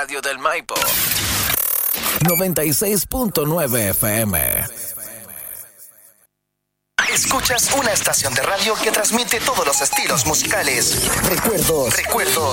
radio del Maipo. 96.9 FM. Escuchas una estación de radio que transmite todos los estilos musicales. Recuerdos